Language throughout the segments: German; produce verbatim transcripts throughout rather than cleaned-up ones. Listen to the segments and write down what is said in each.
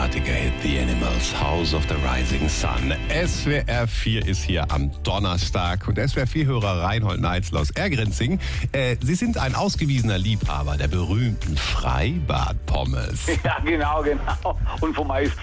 großartiger Hit, The Animals, House of the Rising Sun. S W R vier ist hier am Donnerstag und S W R vier-Hörer Reinhold Neitzel aus Ergrenzing. Äh, Sie sind ein ausgewiesener Liebhaber der berühmten Freibad-Pommes. Ja, genau, genau. Und vom Eis.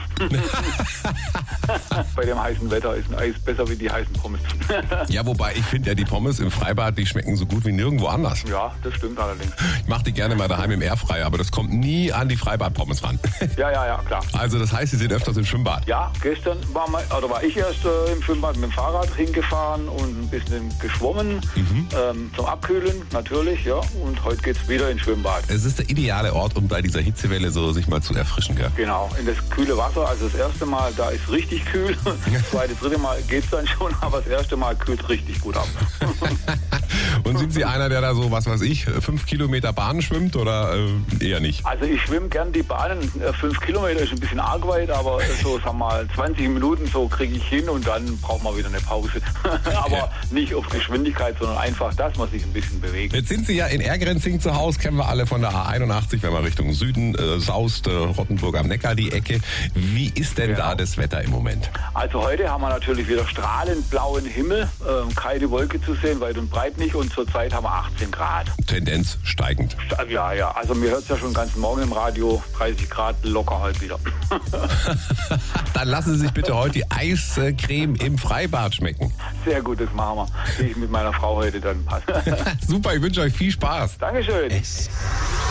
Bei dem heißen Wetter ist ein Eis besser wie die heißen Pommes. Ja, wobei ich finde ja, die Pommes im Freibad, die schmecken so gut wie nirgendwo anders. Ja, das stimmt allerdings. Ich mache die gerne mal daheim im Airfryer, aber das kommt nie an die Freibad-Pommes ran. Ja, ja, ja, klar. Also das heißt, Sie sind öfters im Schwimmbad? Ja, gestern war, mal, oder war ich erst äh, im Schwimmbad mit dem Fahrrad hingefahren und ein bisschen geschwommen, mhm. ähm, zum Abkühlen natürlich, ja. Und heute geht's wieder ins Schwimmbad. Es ist der ideale Ort, um bei dieser Hitzewelle so sich mal zu erfrischen, gell? Genau, in das kühle Wasser. Also das erste Mal, da ist richtig kühl. Das zweite, dritte Mal geht's dann schon, aber das erste Mal kühlt richtig gut ab. Und sind Sie einer, der da so, was weiß ich, fünf Kilometer Bahn schwimmt oder äh, eher nicht? Also ich schwimme gern die Bahnen. Fünf Kilometer ist ein bisschen arg weit, aber so, sag mal, zwanzig Minuten so kriege ich hin und dann braucht man wieder eine Pause. Aber ja. Nicht auf Geschwindigkeit, sondern einfach, dass man sich ein bisschen bewegt. Jetzt sind Sie ja in Ergrenzing zu Hause, kennen wir alle von der A einundachtzig, wenn man Richtung Süden äh, saust, äh, Rottenburg am Neckar, die Ecke. Wie ist denn genau. da das Wetter im Moment? Also heute haben wir natürlich wieder strahlend blauen Himmel, äh, keine Wolke zu sehen, weit und breit nicht, und zurzeit haben wir achtzehn Grad. Tendenz steigend. Ja, ja, also mir hört es ja schon den ganzen Morgen im Radio, dreißig Grad locker halt wieder. Dann lassen Sie sich bitte heute die Eiscreme im Freibad schmecken. Sehr gut, das machen wir. Die ich mit meiner Frau heute dann passe. Super, ich wünsche euch viel Spaß. Dankeschön. Es